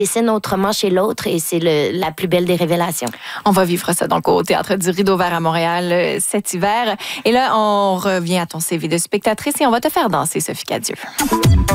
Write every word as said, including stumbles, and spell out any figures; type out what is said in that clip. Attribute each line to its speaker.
Speaker 1: dessine autrement chez l'autre et c'est le, la plus belle des révélations.
Speaker 2: On va vivre ça donc au Théâtre du Rideau Vert à Montréal euh, cet hiver. Et là, on revient à ton C V de spectatrice et on va te faire danser, Sophie Cadieux.